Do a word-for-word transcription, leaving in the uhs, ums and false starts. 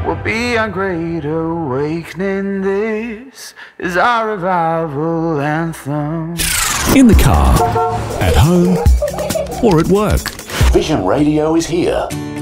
We'll be on great awakening. This is our revival anthem. In the car, at home, or at work. Vision Radio is here.